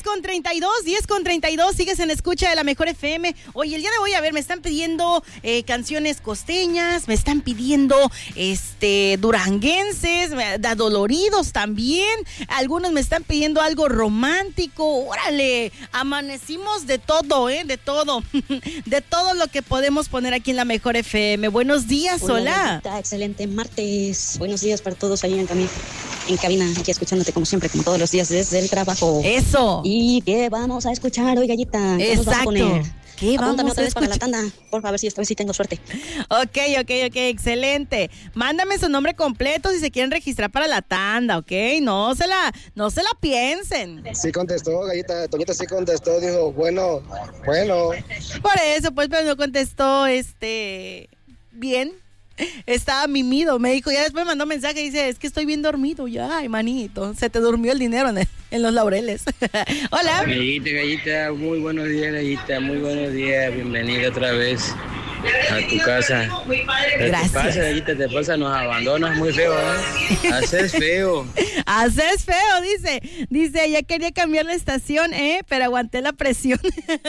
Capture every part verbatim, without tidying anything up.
con treinta y dos, diez con treinta y dos, sigues en escucha de la Mejor F M. Oye, el día de hoy, a ver, me están pidiendo eh, canciones costeñas, me están pidiendo este duranguenses, adoloridos también, algunos me están pidiendo algo romántico. Órale, amanecimos de todo, ¿eh? De todo, de todo lo que podemos poner aquí en la Mejor F M. Buenos días, hola. hola. Excelente martes. Buenos días para todos ahí en, cami- en cabina, aquí escuchándote como siempre, como todos los días desde el trabajo. Eso. ¿Y qué vamos a escuchar hoy, Gallita? ¿Qué Exacto. nos vas a poner? ¿Qué vamos Apúntame otra a vez para escuchar? la tanda, por favor, si esta vez sí tengo suerte. Ok, ok, ok, excelente. Mándame su nombre completo si se quieren registrar para la tanda, ¿ok? No se la, no se la piensen. Sí contestó, Gallita, Toñita sí contestó, dijo, bueno, bueno. Por eso, pues, pero no contestó, este, bien. Estaba mimido, me dijo, ya después me mandó mensaje y dice, es que estoy bien dormido, ya, ay, manito, se te durmió el dinero en, el, en los laureles. Hola. Gallita, Gallita, muy buenos días, Gallita, muy buenos días, bienvenida otra vez a tu casa. Gracias. Te pasa, Gallita, te pasa, nos abandonas muy feo, ¿eh? Haces feo. Haces feo, dice, dice, ya quería cambiar la estación, ¿eh? Pero aguanté la presión.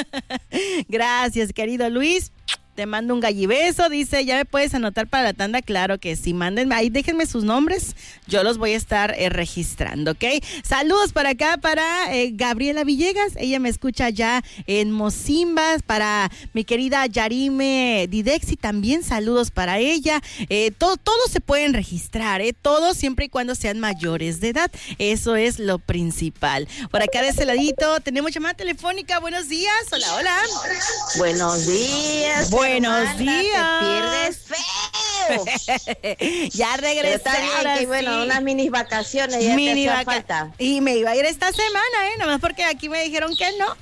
Gracias, querido Luis. Te mando un gallibeso, dice, ¿ya me puedes anotar para la tanda? Claro que sí, mándenme, ahí déjenme sus nombres, yo los voy a estar eh, registrando, ¿ok? Saludos para acá, para eh, Gabriela Villegas, ella me escucha ya en Mosimbas, para mi querida Yarime Didexi, también saludos para ella, eh, todo, todos se pueden registrar, ¿eh? Todos siempre y cuando sean mayores de edad, eso es lo principal. Por acá de ese ladito tenemos llamada telefónica, buenos días, hola, hola. Buenos días. Buenos hermana, días. Te pierdes feo. Ya regresé. Está bien, ahora que bueno, sí. unas mini vacaciones ya Mini te hacía vaca- falta. Y me iba a ir esta semana, ¿eh? Nomás porque aquí me dijeron que no.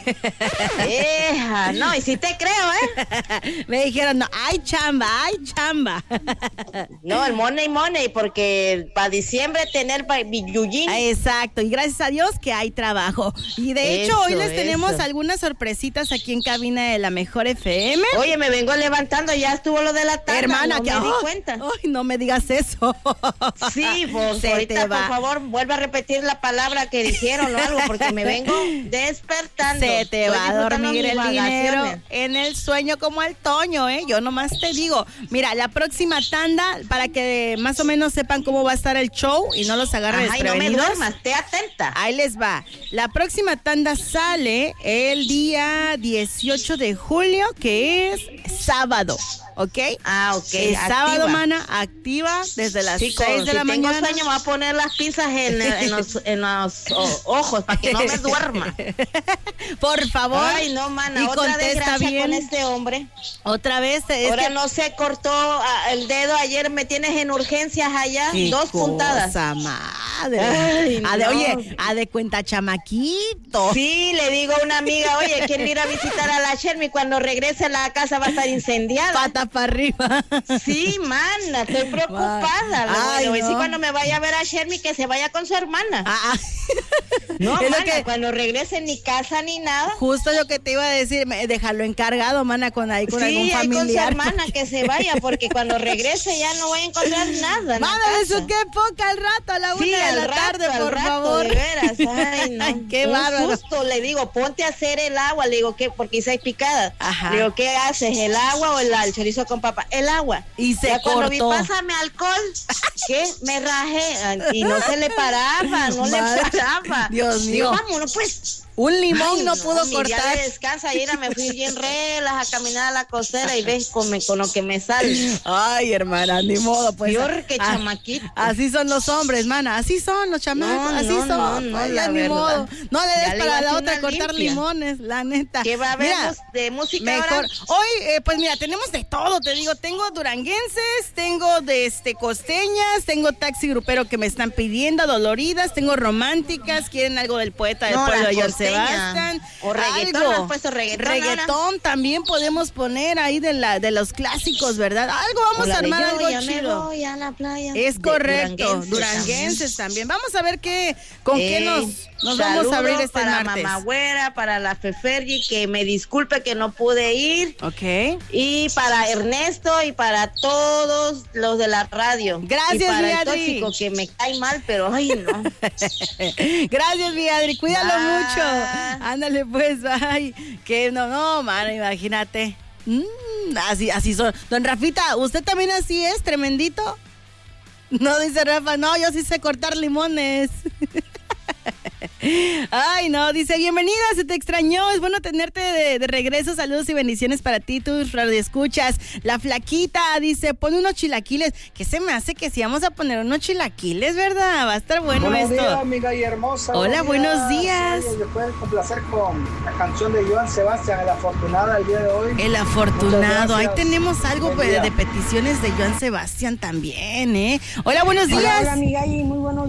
Eja, no, y sí te creo, ¿eh? Me dijeron, no, hay chamba, hay chamba. No, el money, money, porque para diciembre tener pa- billuyín. Exacto, y gracias a Dios que hay trabajo. Y de hecho, Eso, hoy les eso. tenemos algunas sorpresitas aquí en cabina de la Mejor F M. Oye, me vengo levantando, ya estuvo lo de la tanda. Hermana, no que me di oh, cuenta. Ay, no me digas eso. Sí, pues Se ahorita, te va. por favor, vuelve a repetir la palabra que dijeron o algo, porque me vengo despertando. Se te Estoy va a disfrutando dormir mis el dinero vacaciones. en el sueño como el Toño, ¿eh? Yo nomás te digo, mira, la próxima tanda, para que más o menos sepan cómo va a estar el show y no los agarre Ay, no me desprevenidos. duermas, esté atenta. Ahí les va. La próxima tanda sale el día dieciocho de julio, que es sábado, ¿ok? Ah, ok. Es activa. sábado, mana, activa desde las Chicos, seis de si la tengo mañana. sueño, me voy a poner las pinzas en, en los, en los o- ojos para que no me duerma. Por favor. Ay, no, mana, y otra contesta desgracia bien. con este hombre. Otra vez. Es Ahora que... no se cortó ah, el dedo, ayer me tienes en urgencias allá, Qué dos puntadas. cosa madre. Ay, a de, no. Oye, a de cuenta chamaquito. Sí, le digo a una amiga, oye, quiero ir a visitar a la Shermy, cuando regrese a la casa va a estar incendiada. Pata para arriba. Sí, mana, estoy preocupada. Le voy a Ay, decir no. cuando me vaya a ver a Shermy que se vaya con su hermana. Ah, ah. No, Es lo mana, que- cuando regrese ni casa ni nada. Justo lo que te iba a decir, me- déjalo encargado, mana, con ahí con Sí, algún ahí con su familiar. hermana que se vaya, porque cuando regrese ya no voy a encontrar nada. en la Mándale casa. su qué poca al rato, a la una Sí, de al la rato, tarde, al por rato, favor. de veras. Ay, no. Ay, qué Un bárbaro. susto, le digo, ponte a hacer el agua. Le digo, ¿qué? Porque hice picadas. Ajá. Le digo, ¿qué haces? ¿El agua o el, el chorizo con papa? El agua. Y se ya cuando vi, cortó. pásame alcohol, ¿qué? Me rajé. Y no se le paraba, no Madre. le paraba. Dios mío. Digo, vámonos, pues. Un limón Ay, no pudo mi día cortar. de descanso, ayer me fui bien relas a caminar a la costera y ves con, me- con lo que me sale. Ay, hermana, ni modo, pues. Peor que ah, chamaquito. Así son los hombres, mana, así son los chamacos, No, así no, son. no, no, Ay, la ya ni verdad. modo. No le Ya des le para voy a la hacer otra una cortar limpia. limones, la neta. ¿Qué va a haber Mira, mus- de música mejor. ahora? Hoy, eh, pues mira, tenemos de todo, te digo, tengo duranguenses, tengo de este costeñas, tengo taxi grupero que me están pidiendo, doloridas, tengo románticas, quieren algo del poeta del No, pueblo la de John costeña. Sebastián. O reggaetón, algo. ¿no has puesto reggaetón Reggaetón también podemos poner ahí de la de los clásicos, ¿verdad? Algo vamos a armar, algo ya me chido. voy a la playa. Es De correcto, duranguenses duranguenses también. Vamos a ver qué, con qué nos, Nos vamos Saludos a abrir este para martes. Mamá Güera, para la Fefergi, que me disculpe que no pude ir. Ok. Y para Ernesto y para todos los de la radio. Gracias, y para mi el Adri. tóxico que me cae mal, pero ay no. Gracias, mi Adri, cuídalo Bye. mucho. Ándale pues, bye. Que no, no, mano, imagínate. Mm, así, así son. Don Rafita, ¿usted también así es, tremendito? No, dice Rafa, no, yo sí sé cortar limones. Ay, no, dice, bienvenida, se te extrañó, es bueno tenerte de, de regreso, saludos y bendiciones para ti, tus radioescuchas. La flaquita dice, pon unos chilaquiles, que se me hace que si vamos a poner unos chilaquiles, ¿verdad? Va a estar bueno buenos esto. Días, amiga y hermosa. Hola, buenos días. Sí, ¿me puedes complacer con la canción de Joan Sebastián, El Afortunado, el día de hoy? El afortunado, ahí Muchas gracias. tenemos algo Buen pues, día. de peticiones de Joan Sebastián también, ¿eh? Hola, buenos días. Hola, hola, amiga, y muy buenos